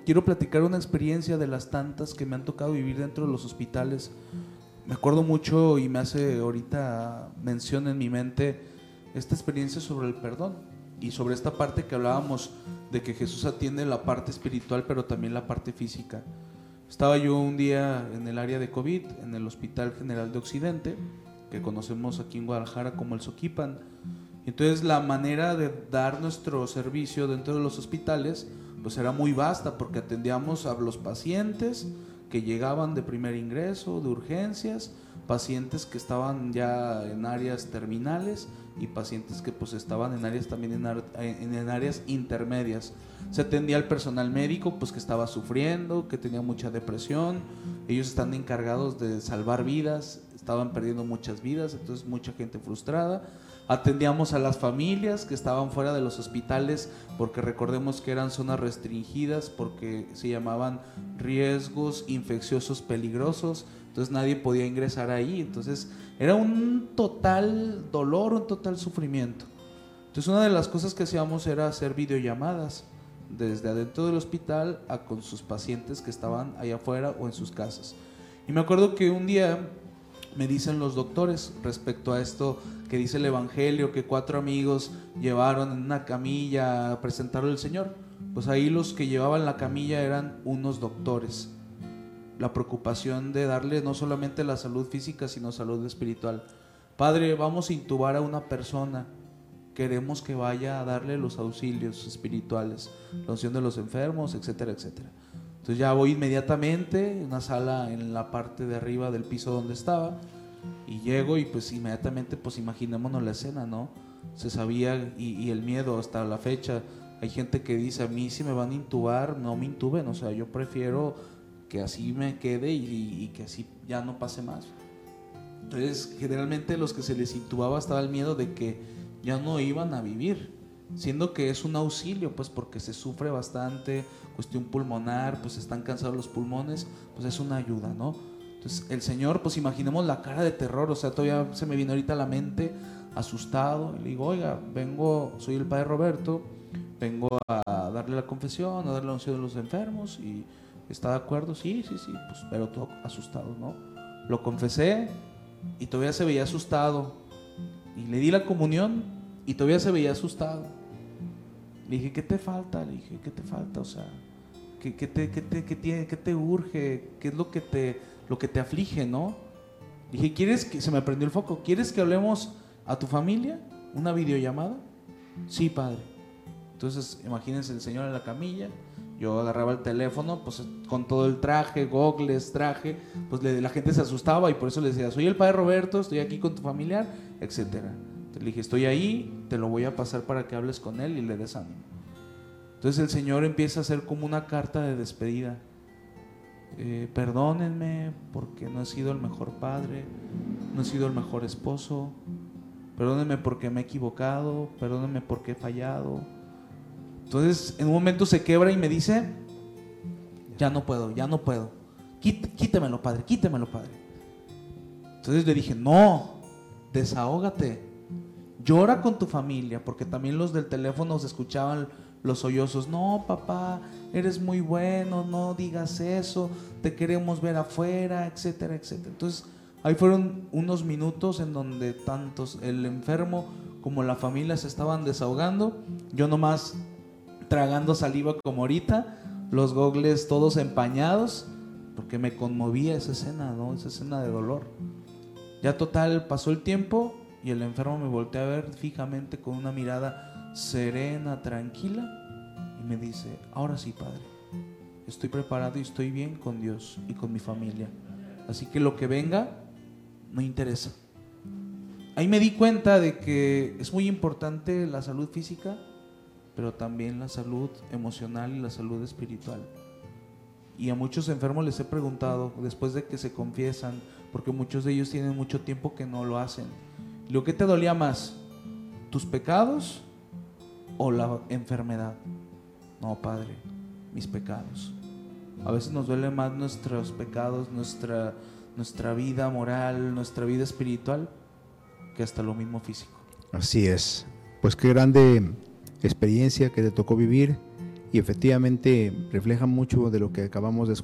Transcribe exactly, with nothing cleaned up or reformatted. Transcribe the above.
quiero platicar una experiencia de las tantas que me han tocado vivir dentro de los hospitales. Me acuerdo mucho y me hace ahorita mención en mi mente esta experiencia sobre el perdón y sobre esta parte que hablábamos de que Jesús atiende la parte espiritual pero también la parte física. Estaba yo un día en el área de COVID, en el Hospital General de Occidente, que conocemos aquí en Guadalajara como el Soquipan. Entonces la manera de dar nuestro servicio dentro de los hospitales pues era muy vasta, porque atendíamos a los pacientes que llegaban de primer ingreso, de urgencias, pacientes que estaban ya en áreas terminales y pacientes que pues estaban en áreas también en, ar- en, en áreas intermedias. Se atendía al personal médico pues que estaba sufriendo, que tenía mucha depresión. Ellos están encargados de salvar vidas, estaban perdiendo muchas vidas, entonces mucha gente frustrada. Atendíamos a las familias que estaban fuera de los hospitales, porque recordemos que eran zonas restringidas, porque se llamaban riesgos infecciosos peligrosos, entonces nadie podía ingresar ahí. Entonces era un total dolor, un total sufrimiento. Entonces una de las cosas que hacíamos era hacer videollamadas desde adentro del hospital a con sus pacientes que estaban allá afuera o en sus casas. Y me acuerdo que un día me dicen los doctores respecto a esto que dice el Evangelio, que cuatro amigos llevaron en una camilla a presentarlo al Señor. Pues ahí los que llevaban la camilla eran unos doctores. La preocupación de darle no solamente la salud física, sino salud espiritual. Padre, vamos a intubar a una persona, queremos que vaya a darle los auxilios espirituales, la unción de los enfermos, etcétera, etcétera. Entonces ya voy inmediatamente, una sala en la parte de arriba del piso donde estaba, y llego y pues inmediatamente pues imaginémonos la escena, ¿no? Se sabía, y, y el miedo hasta la fecha. Hay gente que dice, a mí si me van a intubar, no me intuben, o sea, yo prefiero que así me quede y, y que así ya no pase más. Entonces generalmente los que se les intubaba estaba el miedo de que ya no iban a vivir, siendo que es un auxilio, pues porque se sufre bastante, cuestión pulmonar, pues están cansados los pulmones, pues es una ayuda, ¿no? Entonces el Señor, pues imaginemos la cara de terror, o sea, todavía se me vino ahorita a la mente, asustado, y le digo, oiga, vengo, soy el Padre Roberto, vengo a darle la confesión, a darle la unción de los enfermos, y ¿está de acuerdo? Sí, sí, sí, pues, pero todo asustado, ¿no? Lo confesé y todavía se veía asustado, y le di la comunión y todavía se veía asustado. Le dije, ¿qué te falta? Le dije, ¿qué te falta? O sea, ¿qué, qué, te, qué, te, qué, te, qué te urge? ¿Qué es lo que te, lo que te aflige, no? Le dije, ¿quieres que, se me prendió el foco, ¿quieres que hablemos a tu familia? ¿Una videollamada? Sí, padre. Entonces, imagínense el Señor en la camilla, yo agarraba el teléfono, pues con todo el traje, gogles, traje, pues le, la gente se asustaba y por eso le decía, soy el Padre Roberto, estoy aquí con tu familiar, etcétera. Entonces le dije, estoy ahí, te lo voy a pasar para que hables con él y le des ánimo. Entonces el Señor empieza a hacer como una carta de despedida. Eh, perdónenme porque no he sido el mejor padre, no he sido el mejor esposo, perdónenme porque me he equivocado, perdónenme porque he fallado. Entonces en un momento se quebra y me dice, ya no puedo, ya no puedo, Quít, quítemelo padre, quítemelo padre. Entonces le dije, no, desahógate, llora con tu familia, porque también los del teléfono se escuchaban los sollozos, no papá, eres muy bueno, no digas eso, te queremos ver afuera, etcétera, etcétera. Entonces ahí fueron unos minutos en donde tantos el enfermo como la familia se estaban desahogando, yo nomás tragando saliva como ahorita, los gogles todos empañados, porque me conmovía esa escena, ¿no? Esa escena de dolor. Ya total, pasó el tiempo y el enfermo me voltea a ver fijamente con una mirada serena, tranquila, y me dice, ahora sí, padre, estoy preparado y estoy bien con Dios y con mi familia, así que lo que venga no interesa. Ahí me di cuenta de que es muy importante la salud física, pero también la salud emocional y la salud espiritual. Y a muchos enfermos les he preguntado, después de que se confiesan, porque muchos de ellos tienen mucho tiempo que no lo hacen, ¿lo que te dolía más? ¿Tus pecados o la enfermedad? No, padre, mis pecados. A veces nos duelen más nuestros pecados, nuestra, nuestra vida moral, nuestra vida espiritual, que hasta lo mismo físico. Así es. Pues qué grande experiencia que te tocó vivir y efectivamente refleja mucho de lo que acabamos de escuchar.